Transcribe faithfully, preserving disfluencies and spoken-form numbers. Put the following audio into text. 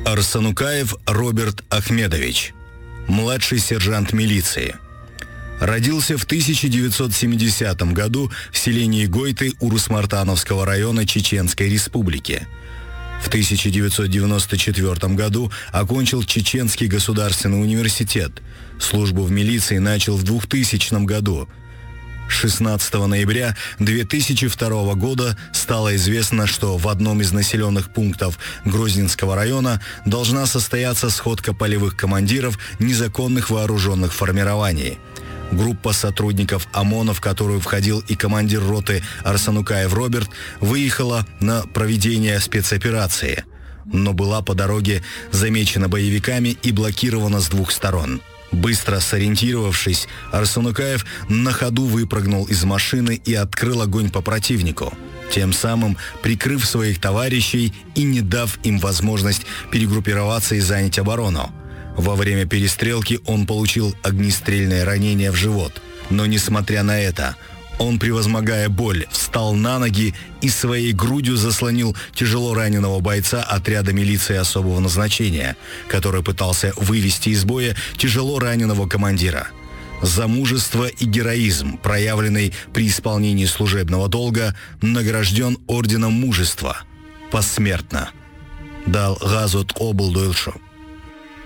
Арсанукаев Роберт Ахмедович, младший сержант милиции. Родился в тысяча девятьсот семидесятом году в селении Гойты Урус-Мартановского района Чеченской Республики. В тысяча девятьсот девяносто четвёртом году окончил Чеченский государственный университет. Службу в милиции начал в двухтысячном году. шестнадцатого ноября две тысячи второго года стало известно, что в одном из населенных пунктов Грозненского района должна состояться сходка полевых командиров незаконных вооруженных формирований. Группа сотрудников ОМОНа, в которую входил и командир роты Арсанукаев Роберт, выехала на проведение спецоперации, но была по дороге замечена боевиками и блокирована с двух сторон. Быстро сориентировавшись, Арсанукаев на ходу выпрыгнул из машины и открыл огонь по противнику, тем самым прикрыв своих товарищей и не дав им возможность перегруппироваться и занять оборону. Во время перестрелки он получил огнестрельное ранение в живот, но, несмотря на это, он, превозмогая боль, встал на ноги и своей грудью заслонил тяжело раненого бойца отряда милиции особого назначения, который пытался вывести из боя тяжело раненого командира. За мужество и героизм, проявленный при исполнении служебного долга, награжден орденом мужества посмертно. Дал газот обл дойшу.